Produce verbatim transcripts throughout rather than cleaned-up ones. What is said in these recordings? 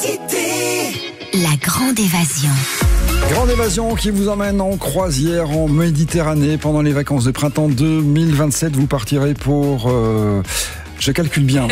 La grande évasion. Grande évasion qui vous emmène en croisière en Méditerranée pendant les vacances de printemps deux mille vingt-sept. Vous partirez pour... Euh, je calcule bien.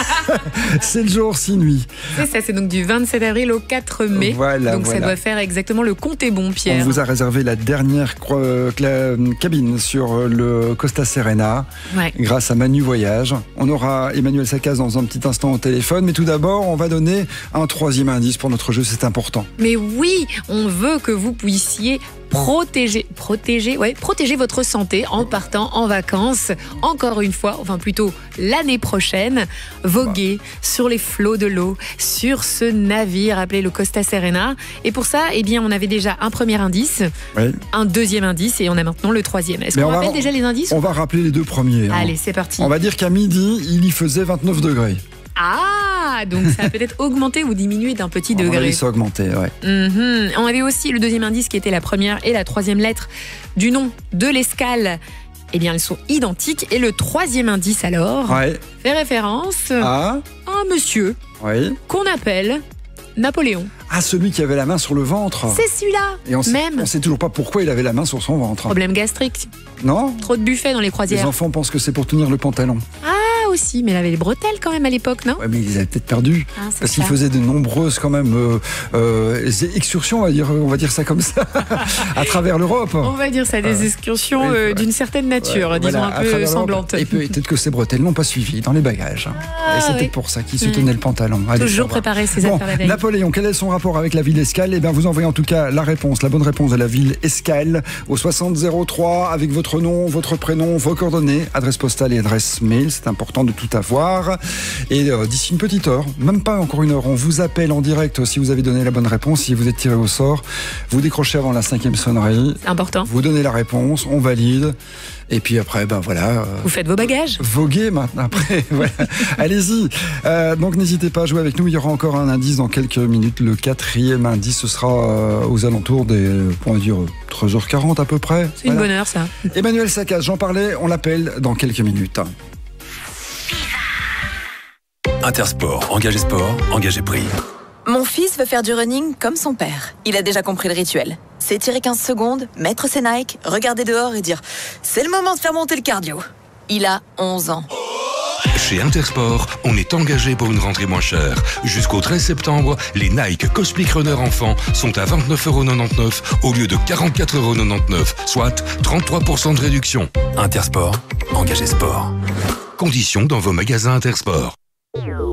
sept jours, six nuits. C'est ça, c'est donc du vingt-sept avril au quatre mai. Voilà, donc voilà. ça doit faire exactement le compte est bon, Pierre. On vous a réservé la dernière cro- cla- cabine sur le Costa Serena, Ouais. grâce à Manu Voyage. On aura Emmanuel Saccaz dans un petit instant au téléphone, mais tout d'abord, on va donner un troisième indice pour notre jeu, c'est important. Mais oui, on veut que vous puissiez protéger, protéger, ouais, protéger votre santé en partant en vacances. Encore une fois, enfin plutôt l'année prochaine, voguer sur les flots de l'eau, sur ce navire appelé le Costa Serena. Et pour ça, eh bien, on avait déjà un premier indice, Oui. un deuxième indice et on a maintenant le troisième. Est-ce Mais qu'on on va- rappelle déjà les indices? On va rappeler les deux premiers. hein. Allez, c'est parti. On va dire qu'à midi, il y faisait vingt-neuf degrés. Ah, donc ça a peut-être augmenté ou diminué d'un petit À mon degré. avis, ça a augmenté, ouais. Mhm. On avait aussi le deuxième indice qui était la première et la troisième lettre du nom de l'escale. Eh bien, elles sont identiques. Et le troisième indice, alors, Ouais. fait référence Ah, à un monsieur oui. qu'on appelle Napoléon. Ah, celui qui avait la main sur le ventre. C'est celui-là, Et on sait, même. on sait toujours pas pourquoi il avait la main sur son ventre. Problème gastrique. Non? Trop de buffets dans les Les croisières. enfants pensent que c'est pour tenir le pantalon. Ah, aussi. Mais il avait les bretelles quand même à l'époque, non? Ouais, mais ils les avaient peut-être perdus. Ah, c'est Parce qu'il ça. faisait de nombreuses, quand même, euh, euh, excursions, on va dire, on va dire ça comme ça, à travers l'Europe. On va dire ça, des excursions oui, euh, ouais. d'une certaine nature, Ouais, disons voilà, un à peu travers l'Europe. sanglantes. Et peut-être que ces bretelles n'ont pas suivi dans les bagages. Ah, Et c'est oui. peut-être pour ça qu'il se Mm. tenait le pantalon. Allez, Toujours savoir. préparer ses Bon, affaires la veille. Napoléon, quel est son rapport avec la ville Escale? Eh bien, vous envoyez en tout cas la réponse, la bonne réponse de la ville Escale au soixante zéro trois avec votre nom, votre prénom, vos coordonnées, adresse postale et adresse mail. C'est important de tout avoir. Et euh, d'ici une petite heure, même pas encore une heure, on vous appelle en direct si vous avez donné la bonne réponse, si vous êtes tiré au sort. Vous décrochez avant la cinquième sonnerie. C'est important. Vous donnez la réponse, on valide. Et puis après, ben voilà. euh, Vous faites vos bagages. Voguer maintenant après. Voilà. Allez-y. Euh, donc n'hésitez pas à jouer avec nous. Il y aura encore un indice dans quelques minutes. Le quatrième indice, ce sera euh, aux alentours des, on va dire, treize heures quarante à peu près. C'est une Voilà. bonne heure, ça. Emmanuel Saccaz, j'en parlais, on l'appelle dans quelques minutes. Intersport, engagé sport, engagé prix. Mon fils veut faire du running comme son père. Il a déjà compris le rituel. S'étirer quinze secondes, mettre ses Nike, regarder dehors et dire « C'est le moment de faire monter le cardio ». Il a onze ans. Chez Intersport, on est engagé pour une rentrée moins chère. Jusqu'au treize septembre, les Nike Cosmic Runner enfants sont à vingt-neuf euros quatre-vingt-dix-neuf au lieu de quarante-quatre euros quatre-vingt-dix-neuf, soit trente-trois pour cent de réduction. Intersport, engagé sport. Conditions dans vos magasins Intersport.